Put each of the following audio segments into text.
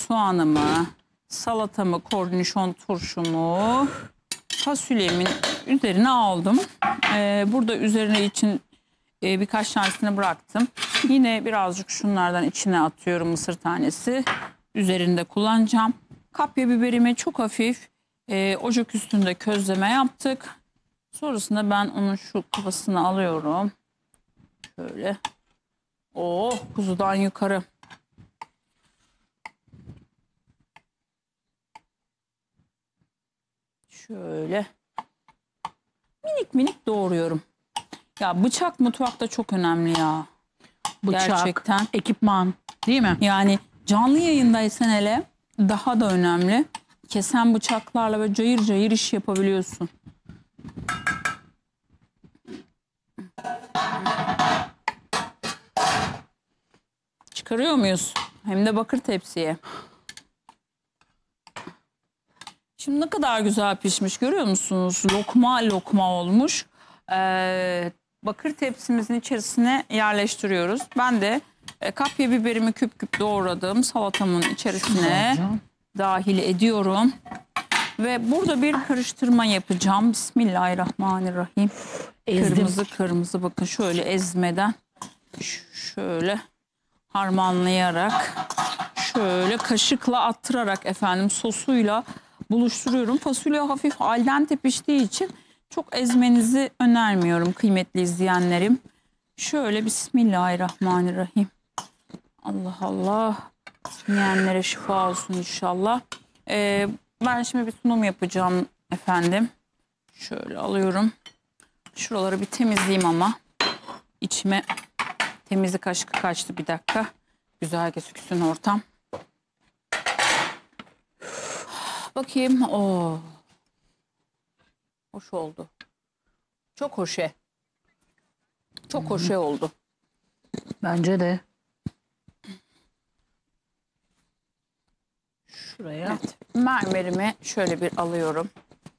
soğanımı, salatamı, kornişon turşumu, fasulyemin üzerine aldım. Burada üzerine için birkaç tanesini bıraktım. Yine birazcık şunlardan içine atıyorum, mısır tanesi. Üzerinde kullanacağım. Kapya biberimi çok hafif ocak üstünde közleme yaptık. Sonrasında ben onun şu kafasını alıyorum. Şöyle. Oh, kuzudan yukarı. Şöyle. Minik minik doğruyorum. Ya bıçak mutfakta çok önemli ya. Bıçak, gerçekten. ekipman değil mi? Yani canlı yayındaysan hele daha da önemli. Kesen bıçaklarla böyle cayır cayır iş yapabiliyorsun. Çıkarıyor muyuz? Hem de bakır tepsiye. Şimdi ne kadar güzel pişmiş görüyor musunuz? Lokma lokma olmuş. Bakır tepsimizin içerisine yerleştiriyoruz. Ben de kapya biberimi küp küp doğradım. Salatamın içerisine dahil ediyorum. Ve burada bir karıştırma yapacağım. Bismillahirrahmanirrahim. Kırmızı kırmızı bakın şöyle ezmeden şöyle harmanlayarak şöyle kaşıkla attırarak efendim sosuyla buluşturuyorum. Fasulye hafif al dente piştiği için çok ezmenizi önermiyorum kıymetli izleyenlerim. Şöyle Bismillahirrahmanirrahim. Allah Allah. Yiyenlere şifa olsun inşallah. Ben şimdi bir sunum yapacağım efendim. Şöyle alıyorum. Şuraları bir temizleyeyim ama. İçime temizlik aşkı kaçtı, bir dakika. Güzel gözüksün ortam. Bakayım. Oo. Hoş oldu. Çok hoşe. Çok hoşe oldu. Bence de. Şuraya. Evet. Mermerimi şöyle bir alıyorum.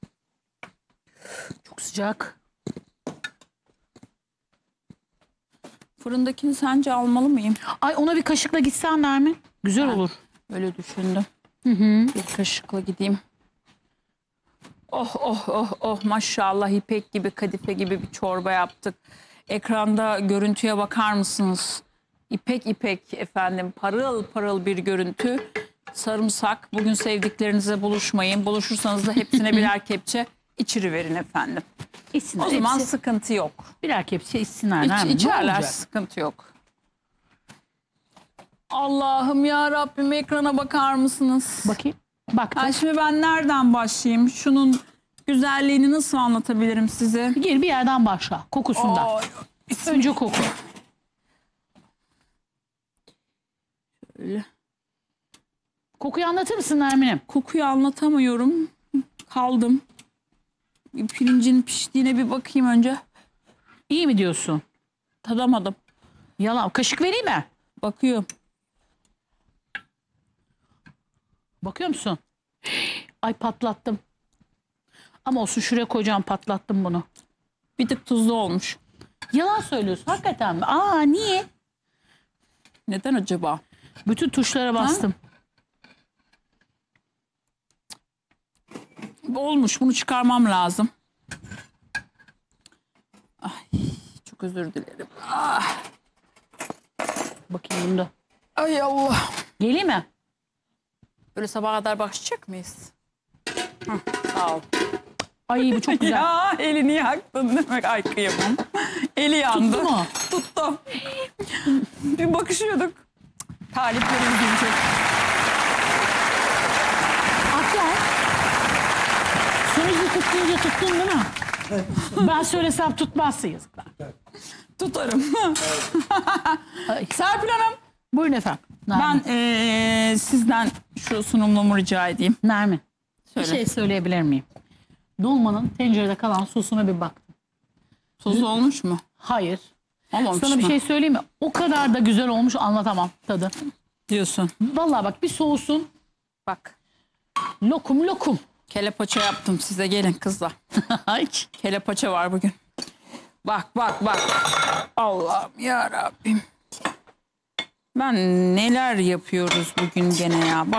Çok sıcak. Fırındakini sence almalı mıyım? Ay, ona bir kaşıkla gitsen Nermin. Güzel olur. Öyle düşündüm. Bir kaşıkla gideyim. Oh oh oh oh, maşallah ipek gibi, kadife gibi bir çorba yaptık. Ekranda görüntüye bakar mısınız? İpek ipek efendim, parıl parıl bir görüntü. Sarımsak. Bugün sevdiklerinize buluşmayın. Buluşursanız da hepsine birer kepçe içiriverin efendim. İçsinler. O zaman hepsi, sıkıntı yok. birer kepçe içsinler Nermin. İçerler, sıkıntı yok. Allah'ım ya Rabbim, ekrana bakar mısınız? Bakayım. Bak. Şimdi ben nereden başlayayım? Şunun güzelliğini nasıl anlatabilirim size? Gel bir yerden başla. Kokusundan. Oy, Önce koku. Öyle. Kokuyu anlatır mısın Nermin'im? Kokuyu anlatamıyorum. Kaldım. Bir pirincin piştiğine bir bakayım önce. İyi mi diyorsun? Tadamadım. Yalan. Kaşık vereyim mi? Bakıyorum. Bakıyor musun? Ay, patlattım. Ama olsun, şuraya koyacağım, patlattım bunu. Bir tık tuzlu olmuş. Yalan söylüyorsun hakikaten mi? Aa, niye? Neden acaba? Bütün tuşlara bastım. Olmuş. Bunu çıkarmam lazım. Ay, çok özür dilerim. Ah. Bakayım bunda. Ay Allah. Geleyim mi? Böyle sabaha kadar başlayacak mıyız? Hah, sağ ol. Ay, bu çok güzel. Ya elini yaktın demek. Ay kıyamam. Eli yandı. Tuttu mu? Tuttu. Bir bakışıyorduk. Taliplerimiz gelecek. Aklar. Sonucu tuttuğunca tuttun değil mi? Ben söylesem tutmazsın, yazıklar. Tutarım. Ay. Serpil Hanım. Buyurun efendim. Ben Nermin. sizden şu sunumlumu rica edeyim. Nermin. Söyle. Bir şey söyleyebilir miyim? Dolmanın tencerede kalan sosuna bir baktım. Tuzlu olmuş mu? Hayır. Olmamış Sana mı? bir şey söyleyeyim mi? O kadar da güzel olmuş, anlatamam tadı. Diyorsun. Vallahi bak, bir soğusun. Bak. Lokum lokum. Kelepaça yaptım size, gelin kızlar. Ay. Kelepaça var bugün. Bak bak bak. Allah'ım ya Rabbim. Ben neler yapıyoruz bugün gene ya. Bak.